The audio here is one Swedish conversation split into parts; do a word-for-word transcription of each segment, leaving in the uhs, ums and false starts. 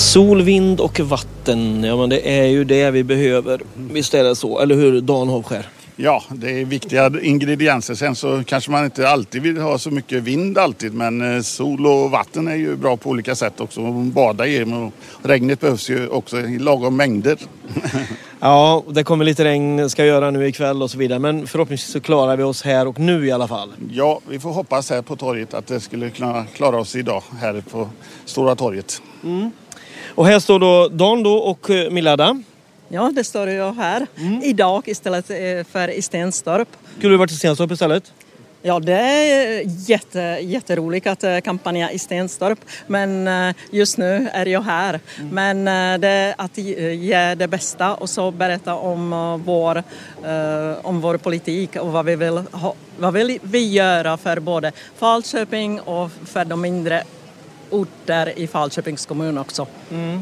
Sol, vind och vatten, ja men det är ju det vi behöver. Visst är det så, eller hur Dan Hovskär? Ja, det är viktiga ingredienser. Sen så kanske man inte alltid vill ha så mycket vind alltid, men sol och vatten är ju bra på olika sätt också. Man bada i, och regnet behövs ju också i lagom mängder. Ja, det kommer lite regn ska göra nu ikväll och så vidare, men förhoppningsvis så klarar vi oss här och nu i alla fall. Ja, vi får hoppas här på torget att det skulle kunna klara oss idag här på Stora torget. Mm. Och här står då Dan då och Milada. Ja, det står jag här mm. idag istället för i Stenstorp. Skulle du varit i Stenstorp istället? Ja, det är jätte, jätteroligt att kampanja i Stenstorp, men just nu är jag här. Mm. Men det är att ge det bästa och så berätta om vår, om vår politik och vad vi vill ha, vad vill vi göra för både Falköping och för de mindre orter i Falköpings kommun också. Mm.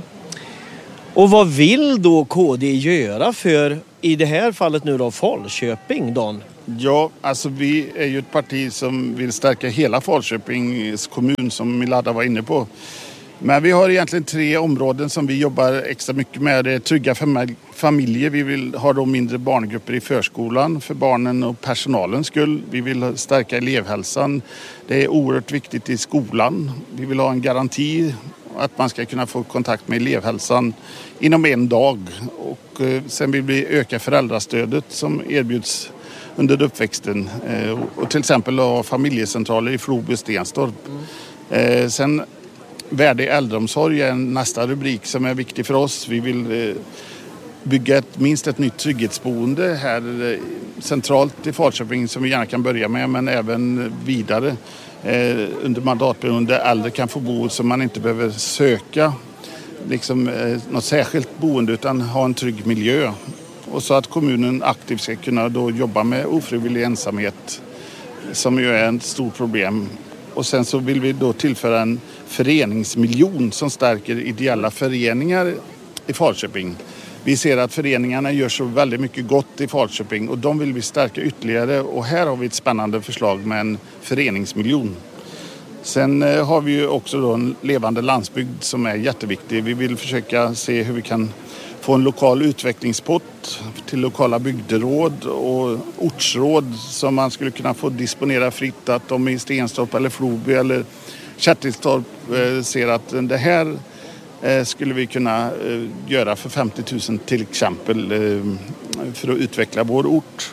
Och vad vill då K D göra för, i det här fallet nu då, Falköping, Dan? Ja, alltså vi är ju ett parti som vill stärka hela Falköpings kommun som Milada var inne på. Men vi har egentligen tre områden som vi jobbar extra mycket med. Det är trygga familjer. Vi vill ha då mindre barngrupper i förskolan för barnen och personalens skull. Vi vill stärka elevhälsan. Det är oerhört viktigt i skolan. Vi vill ha en garanti att man ska kunna få kontakt med elevhälsan inom en dag. Och sen vill vi öka föräldrastödet som erbjuds under uppväxten. Och till exempel ha familjecentraler i Floby och Stenstorp. Mm. Sen värdig äldreomsorg är nästa rubrik som är viktig för oss. Vi vill bygga ett, minst ett nytt trygghetsboende här centralt i Falköping som vi gärna kan börja med, men även vidare eh, under mandatperioden där äldre kan få bo så man inte behöver söka liksom, eh, något särskilt boende utan ha en trygg miljö. Och så att kommunen aktivt ska kunna då jobba med ofrivillig ensamhet som ju är ett stort problem. Och sen så vill vi då tillföra en föreningsmiljon som stärker ideella föreningar i Falköping. Vi ser att föreningarna gör så väldigt mycket gott i Falköping och de vill vi stärka ytterligare. Och här har vi ett spännande förslag med en föreningsmiljon. Sen har vi ju också då en levande landsbygd som är jätteviktig. Vi vill försöka se hur vi kan få en lokal utvecklingspott till lokala bygderåd och ortsråd som man skulle kunna få disponera fritt, att de i Stenstorp eller Floby eller Kärtilstorp eh, ser att det här eh, skulle vi kunna eh, göra för femtio tusen till exempel eh, för att utveckla vår ort.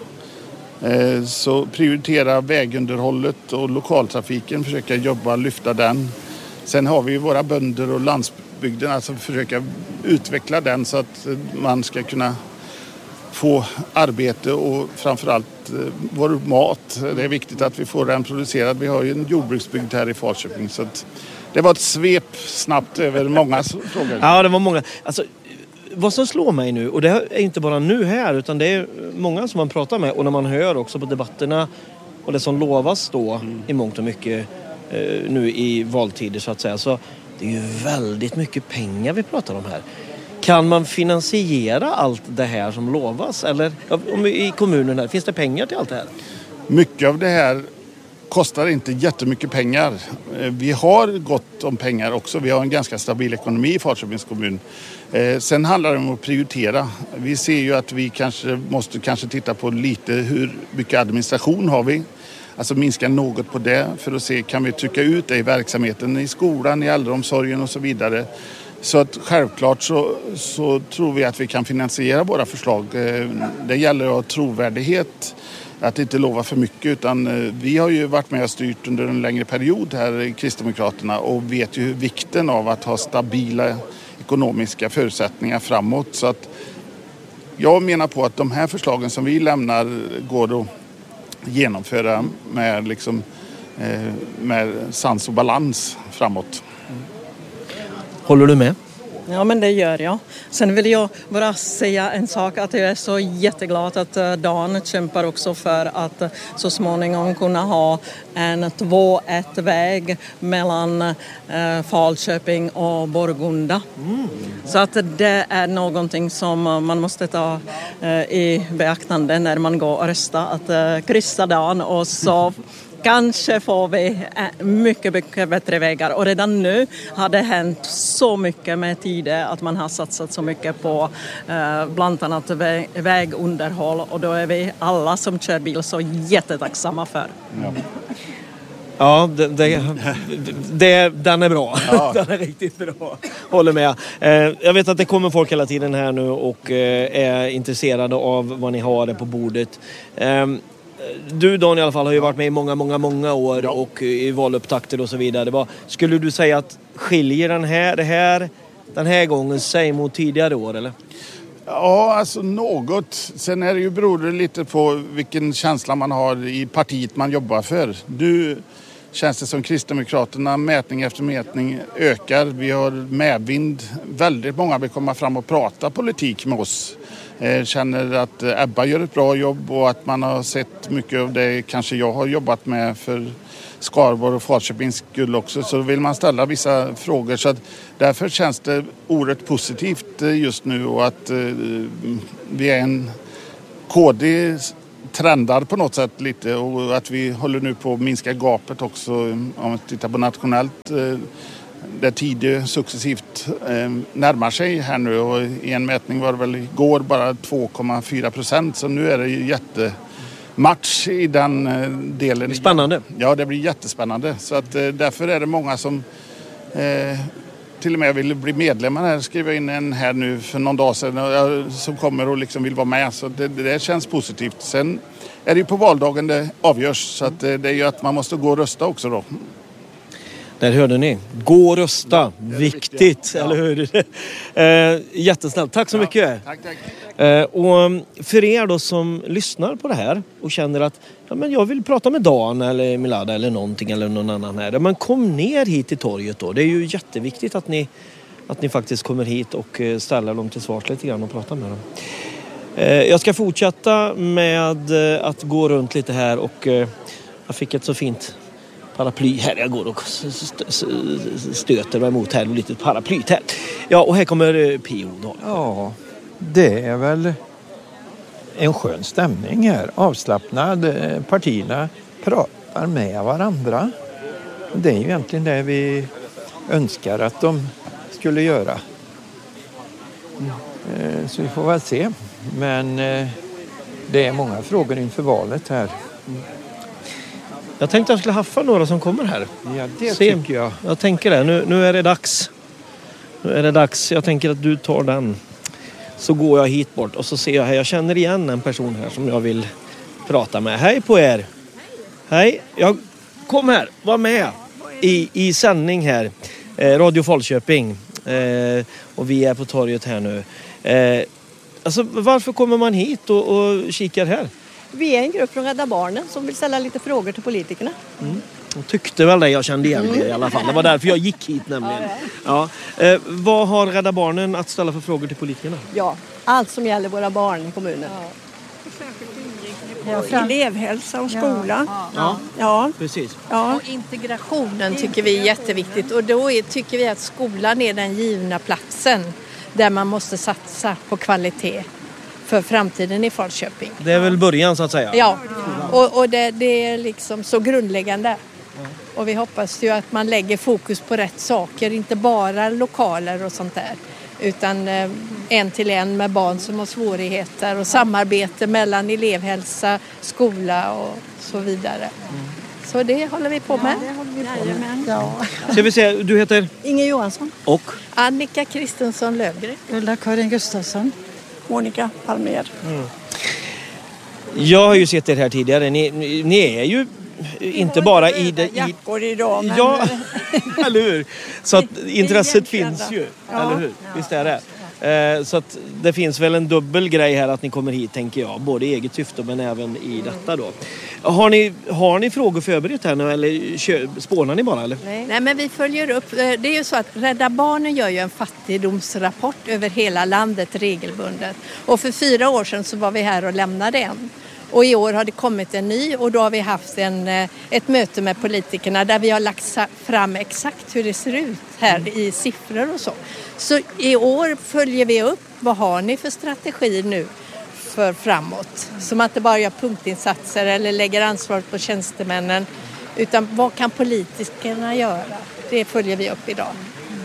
Eh, så prioritera vägunderhållet och lokaltrafiken, försöka jobba, lyfta den. Sen har vi våra bönder och landsbygden, alltså försöka utveckla den så att man ska kunna få arbete och framförallt vår mat. Det är viktigt att vi får den producerad. Vi har ju en jordbruksbygd här i Falköping så att det var ett svep snabbt över många frågor. Ja, det var många. Alltså, vad som slår mig nu, och det är inte bara nu här utan det är många som man pratar med och när man hör också på debatterna och det som lovas då mm. i mångt och mycket eh, nu i valtider så att säga, så det är ju väldigt mycket pengar vi pratar om här. Kan man finansiera allt det här som lovas? Eller om i kommunen här, finns det pengar till allt det här? Mycket av det här kostar inte jättemycket pengar. Vi har gott om pengar också. Vi har en ganska stabil ekonomi i Falköpings kommun. Sen handlar det om att prioritera. Vi ser ju att vi kanske måste kanske titta på lite hur mycket administration har vi. Alltså minska något på det för att se kan vi trycka ut det i verksamheten i skolan, i äldreomsorgen och så vidare. Så att självklart så, så tror vi att vi kan finansiera våra förslag. Det gäller att ha trovärdighet, att inte lova för mycket, utan vi har ju varit med och styrt under en längre period här i Kristdemokraterna och vet ju vikten av att ha stabila ekonomiska förutsättningar framåt. Så att jag menar på att de här förslagen som vi lämnar går att genomföra med, liksom, med sans och balans framåt. Håller du med? Ja, men det gör jag. Sen vill jag bara säga en sak, att jag är så jätteglad att Dan kämpar också för att så småningom kunna ha en två ett väg mellan eh, Falköping och Borgunda. Mm. Så att det är någonting som man måste ta eh, i beaktande när man går och röstar, att eh, kryssa Dan och så kanske får vi mycket, mycket bättre vägar. Och redan nu har det hänt så mycket med tiden att man har satsat så mycket på eh, bland annat vä- vägunderhåll. Och då är vi alla som kör bil så jättetacksamma för. Ja. Ja, det, det, det, den är bra. Ja. Den är riktigt bra. Håller med. Eh, jag vet att det kommer folk hela tiden här nu och eh, är intresserade av vad ni har på bordet. Eh, du Dan i alla fall har ju varit med i många, många, många år ja. och i valupptakter och så vidare. Vad, skulle du säga att skiljer den här, det här den här gången sig mot tidigare år eller? Ja, alltså något. Sen är det ju beror det lite på vilken känsla man har i partiet man jobbar för. Nu känns det som Kristdemokraterna mätning efter mätning ökar. Vi har medvind. Väldigt många vill komma fram och prata politik med oss. Jag känner att Ebba gör ett bra jobb och att man har sett mycket av det kanske jag har jobbat med för Skaraborg och Falköpings skull också, så vill man ställa vissa frågor. Så att därför känns det oerhört positivt just nu och att eh, vi är en K D trendar på något sätt lite och att vi håller nu på att minska gapet också om man tittar på nationellt. Eh, där tiden successivt eh, närmar sig här nu och i en mätning var det väl igår bara två komma fyra procent, så nu är det ju jätte match i den delen. Det är spännande. Ja, det blir jättespännande. Så att, eh, därför är det många som eh, till och med vill bli medlemmar här. Skriva in en här nu för någon dag sedan och, som kommer och liksom vill vara med. Så det, det känns positivt. Sen är det ju på valdagen det avgörs. Så att, eh, det är ju att man måste gå och rösta också då. Där hörde ni. Gå och rösta. Ja, viktigt, ja. Eller hur? eh, jättesnällt. Tack så ja, mycket. Tack, tack. Eh, och för er då som lyssnar på det här och känner att ja, men jag vill prata med Dan eller Milada eller någonting eller någon annan här. Men kom ner hit till torget då. Det är ju jätteviktigt att ni, att ni faktiskt kommer hit och ställer dem till svars lite grann och pratar med dem. Eh, jag ska fortsätta med att gå runt lite här och eh, jag fick ett så fint paraply här. Jag går och stöter mig emot här. Lite paraplyt här. Ja, och här kommer P O då. Ja, det är väl en skön stämning här. Avslappnad. Partierna pratar med varandra. Det är ju egentligen det vi önskar att de skulle göra. Mm. Så vi får väl se. Men det är många frågor inför valet här. Mm. Jag tänkte att jag skulle haffa några som kommer här. Ja, det Se, tycker jag. Jag tänker det. Nu, nu är det dags. Nu är det dags. Jag tänker att du tar den. Så går jag hit bort och så ser jag här. Jag känner igen en person här som jag vill prata med. Hej på er. Hej. Jag kom här. Var med i, i sändning här. Eh, Radio Falköping. Eh, och vi är på torget här nu. Eh, alltså varför kommer man hit och, och kikar här? Vi är en grupp från Rädda Barnen som vill ställa lite frågor till politikerna. Mm. Jag tyckte väl det, jag kände igen det i alla fall. Det var därför jag gick hit nämligen. Ja, ja. Eh, vad har Rädda Barnen att ställa för frågor till politikerna? Ja, allt som gäller våra barn i kommunen. Ja. Ja, elevhälsa och skola. Ja, ja. Ja. Precis. Ja. Och integrationen tycker vi är jätteviktigt. Och då är, tycker vi att skolan är den givna platsen där man måste satsa på kvalitet för framtiden i Falköping. Det är väl början så att säga. Ja, och, och det, det är liksom så grundläggande. Och vi hoppas ju att man lägger fokus på rätt saker, inte bara lokaler och sånt där. Utan eh, en till en med barn som har svårigheter och samarbete mellan elevhälsa, skola och så vidare. Mm. Så det håller vi på med. Ja, det håller vi på med. Ja. Ska vi se, du heter? Inger Johansson. Och? Annika Kristensson Lövgren. Ulla-Karin Gustafsson. Monica Palmer. Mm. Jag har ju sett er här tidigare. Ni, ni, ni är ju inte bara i det... I, jackor idag, men... Ja, eller hur? Så att intresset finns ju, ja. Eller hur? Visst är det. Eh, så att det finns väl en dubbel grej här att ni kommer hit, tänker jag. Både i eget syfte men även i detta då. Har ni, har ni frågor förberett här nu eller kör, spånar ni bara? Eller? Nej. Nej, men vi följer upp. Det är ju så att Rädda Barnen gör ju en fattigdomsrapport över hela landet regelbundet. Och för fyra år sedan så var vi här och lämnade en. Och i år har det kommit en ny och då har vi haft en, ett möte med politikerna där vi har lagt fram exakt hur det ser ut här i siffror och så. Så i år följer vi upp, vad har ni för strategi nu för framåt? Som att det bara gör punktinsatser eller lägger ansvaret på tjänstemännen. Utan vad kan politikerna göra? Det följer vi upp idag.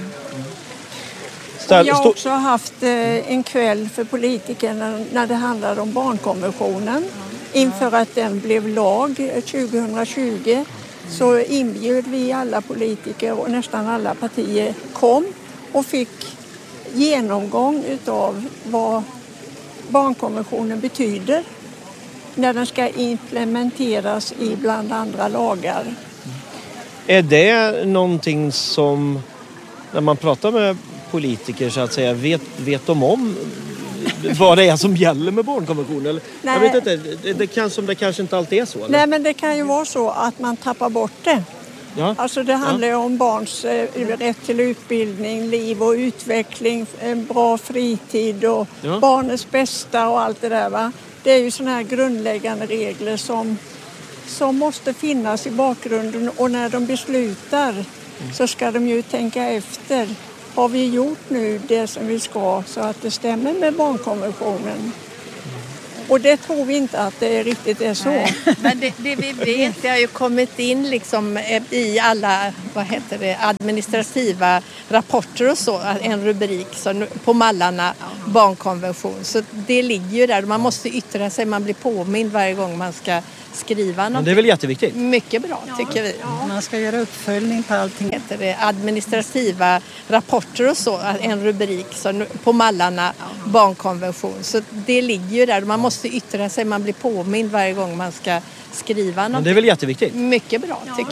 Och jag har också haft en kväll för politikerna när det handlade om barnkonventionen. Inför att den blev lag tjugohundratjugo så inbjöd vi alla politiker och nästan alla partier kom och fick genomgång utav vad barnkonventionen betyder när den ska implementeras i bland andra lagar. Är det någonting som, när man pratar med politiker så att säga, vet, vet de om vad det är som gäller med barnkonventionen? Eller? Jag vet inte, det, det, kan, som det kanske inte alltid är så. Eller? Nej, men det kan ju vara så att man tappar bort det. Ja. Alltså det handlar ju ja. om barns eh, rätt till utbildning, liv och utveckling, en bra fritid och ja. barnets bästa och allt det där, va. Det är ju sådana här grundläggande regler som, som måste finnas i bakgrunden, och när de beslutar mm. så ska de ju tänka efter. Har vi gjort nu det som vi ska så att det stämmer med barnkonventionen? Och det tror vi inte att det riktigt är så. Nej. Men det, det vi vet, det har ju kommit in liksom i alla, vad heter det, administrativa rapporter och så, en rubrik så, på mallarna, barnkonvention. Så det ligger ju där, man måste yttra sig, man blir påmind varje gång man ska skriva något. Men det är väl jätteviktigt? Mycket bra, tycker vi. Ja, man ska göra uppföljning på allting. Heter det, administrativa rapporter och så, en rubrik så, på mallarna, barnkonvention. Så det ligger ju där, man måste yttra sig, man blir påmind varje gång man ska skriva något. Men det är väl jätteviktigt? Mycket bra, tycker